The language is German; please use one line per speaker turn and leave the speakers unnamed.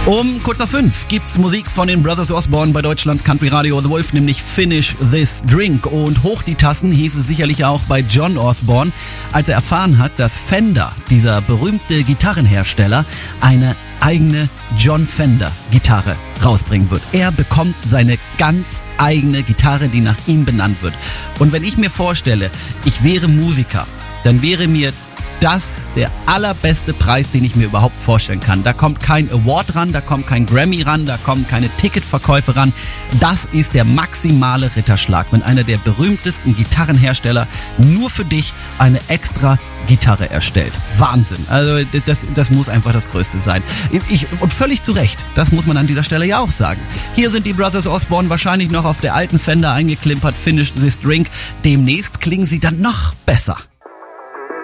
Um kurz nach 5 gibt's Musik von den Brothers Osborne bei Deutschlands Country Radio The Wolf, nämlich Finish This Drink. Und hoch die Tassen hieß es sicherlich auch bei John Osborne, als er erfahren hat, dass Fender, dieser berühmte Gitarrenhersteller, eine eigene John Fender Gitarre rausbringen wird. Er bekommt seine ganz eigene Gitarre, die nach ihm benannt wird. Und wenn ich mir vorstelle, ich wäre Musiker, dann wäre mir das der allerbeste Preis, den ich mir überhaupt vorstellen kann. Da kommt kein Award ran, da kommt kein Grammy ran, da kommen keine Ticketverkäufe ran. Das ist der maximale Ritterschlag, wenn einer der berühmtesten Gitarrenhersteller nur für dich eine extra Gitarre erstellt. Wahnsinn. Also das muss einfach das Größte sein. Und völlig zu Recht. Das muss man an dieser Stelle ja auch sagen. Hier sind die Brothers Osborne wahrscheinlich noch auf der alten Fender eingeklimpert. Finish This Drink. Demnächst klingen sie dann noch besser.